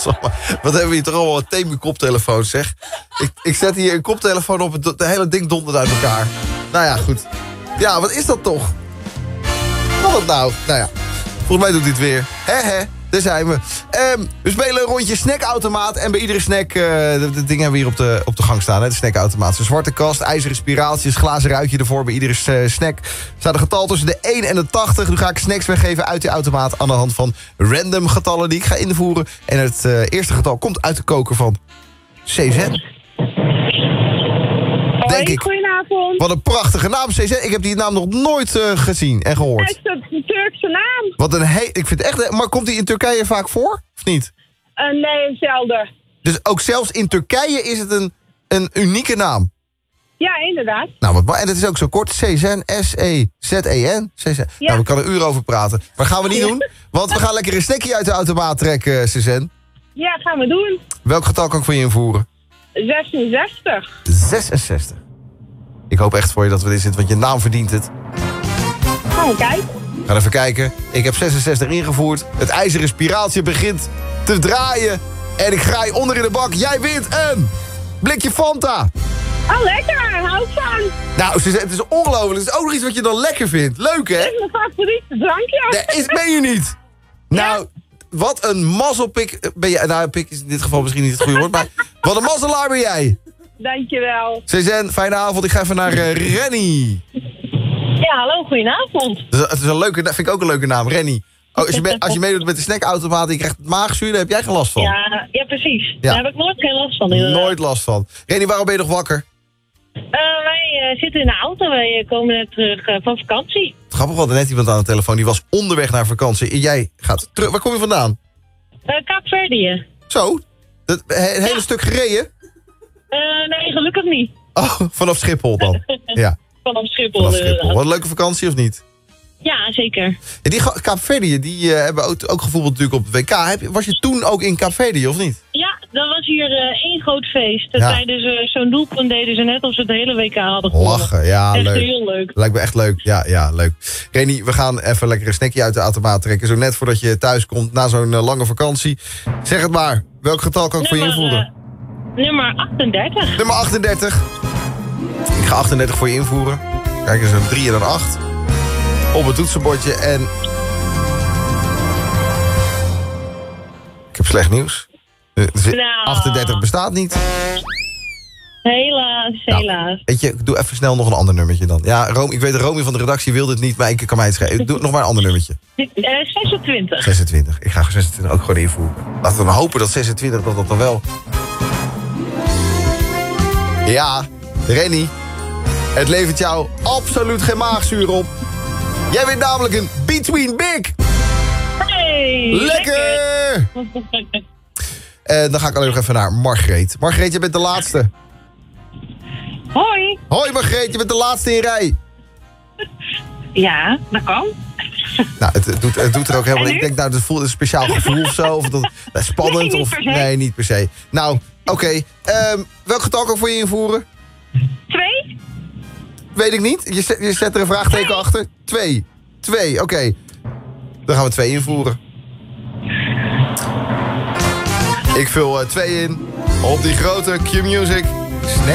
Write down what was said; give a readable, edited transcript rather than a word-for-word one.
Wat hebben we hier toch allemaal een thema-koptelefoon, zeg. Ik zet hier een koptelefoon op, het hele ding dondert uit elkaar. Nou ja, goed. Ja, wat is dat toch? Wat het nou? Nou ja, volgens mij doet hij het weer. Hè, daar zijn we. We spelen een rondje snackautomaat. En bij iedere snack, de dingen hebben we hier op de gang staan. Hè, de snackautomaat. Een zwarte kast, ijzeren spiraaltjes, glazen ruitje ervoor. Bij iedere snack staat een getal tussen de 1 en de 80. Nu ga ik snacks weggeven uit die automaat aan de hand van random getallen die ik ga invoeren. En het eerste getal komt uit de koker van CZ. Denk ik. Goedenavond. Wat een prachtige naam, CZ. Ik heb die naam nog nooit gezien en gehoord. Het is een Turkse naam. Wat ik vind het echt... Maar komt die in Turkije vaak voor? Of niet? Nee, zelden. Dus ook zelfs in Turkije is het een unieke naam? Ja, inderdaad. Nou, en het is ook zo kort. Cezan, S-E-Z-E-N. Ja. Nou, we kunnen er uren over praten. Maar gaan we niet doen. Want we gaan lekker een snackje uit de automaat trekken, Cezan. Ja, gaan we doen. Welk getal kan ik voor je invoeren? 66. 66. Ik hoop echt voor je dat we dit zitten, want je naam verdient het. Gaan we kijken. Ga even kijken. Ik heb 66 ingevoerd. Het ijzeren spiraaltje begint te draaien. En ik graai onder in de bak. Jij wint een blikje Fanta. Oh, lekker. Hou van. Nou, het is ongelooflijk. Het is ook nog iets wat je dan lekker vindt. Leuk, hè? Dat is mijn favoriete drankje. Nee, meen je niet? Nou, wat een mazzelpik ben jij. Nou, pik is in dit geval misschien niet het goede woord, maar wat een mazzelaar ben jij. Dankjewel. Cezanne, fijne avond. Ik ga even naar Rennie. Ja, hallo, goedenavond. Het is een leuke, vind ik ook een leuke naam, Rennie. Oh, als je meedoet met de snackautomaat en je krijgt maagzuur, daar heb jij geen last van. Ja, precies. Ja. Daar heb ik nooit geen last van. Inderdaad. Nooit last van. Rennie, waarom ben je nog wakker? Wij zitten in de auto. Wij komen net terug van vakantie. Grappig, we hadden net iemand aan de telefoon. Die was onderweg naar vakantie. En jij gaat terug. Waar kom je vandaan? Kaapverdië. Zo? Het hele stuk gereden? Nee, gelukkig niet. Oh, vanaf Schiphol dan? Ja, Vanaf Schiphol. vanaf Schiphol. Wat een leuke vakantie, of niet? Ja, zeker. En die Kaapverdië, die hebben ook gevoetbald natuurlijk op het WK. Was je toen ook in Kaapverdië, of niet? Ja, dat was hier één groot feest. Ja. Tijdens zo'n doelpunt deden ze net of ze het hele WK hadden gewonnen. Lachen, ja, Echt leuk. heel leuk. Lijkt me echt leuk. Ja, leuk. Rennie, we gaan even lekker een snackje uit de automaat trekken. Zo net voordat je thuis komt na zo'n lange vakantie. Zeg het maar. Welk getal kan ik voor je invoeren? Nummer 38. Nummer 38. Ik ga 38 voor je invoeren. Kijk eens, een 3 en een 8. Op het toetsenbordje en... Ik heb slecht nieuws. 38 bestaat niet. Helaas. Weet je, ik doe even snel nog een ander nummertje dan. Ja, ik weet, Romy van de redactie wilde het niet, maar ik kan mij het schrijven. Doe nog maar een ander nummertje. 26. 26. Ik ga 26 ook gewoon invoeren. Laten we dan hopen dat 26 dat dan wel... Ja, Rennie. Het levert jou absoluut geen maagzuur op. Jij wint namelijk een Between Big. Hey, Lekker! Dan ga ik alleen nog even naar Margreet. Margreet, je bent de laatste. Hoi. Hoi Margreet, je bent de laatste in rij. Ja, dat kan. Nou, het doet er ook helemaal... Ik denk, nou, dat voelt een speciaal gevoel of zo. Of dat is spannend. Nee, niet per se. Nee, niet per se. Nou, oké. Welk getal kan ik voor je invoeren? 2. Weet ik niet. Je zet er een vraagteken achter. 2, oké. Dan gaan we 2 invoeren. Ik vul 2 in. Op die grote Q-Music.